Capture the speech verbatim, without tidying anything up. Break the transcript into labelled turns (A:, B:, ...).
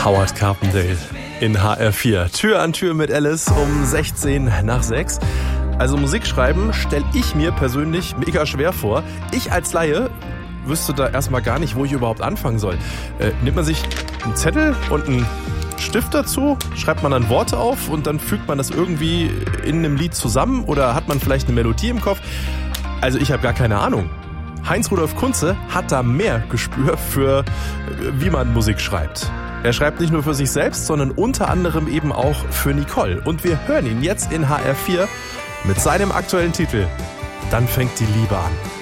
A: Howard Carpendale in H R vier. Tür an Tür mit Alice um sechzehn nach sechs. Also Musik schreiben stelle ich mir persönlich mega schwer vor. Ich als Laie wüsste da erstmal gar nicht, wo ich überhaupt anfangen soll. Äh, nimmt man sich einen Zettel und einen Stift dazu, schreibt man dann Worte auf und dann fügt man das irgendwie in einem Lied zusammen oder hat man vielleicht eine Melodie im Kopf? Also ich habe gar keine Ahnung. Heinz-Rudolf Kunze hat da mehr Gespür für, wie man Musik schreibt. Er schreibt nicht nur für sich selbst, sondern unter anderem eben auch für Nicole. Und wir hören ihn jetzt in H R vier mit seinem aktuellen Titel Dann fängt die Liebe an.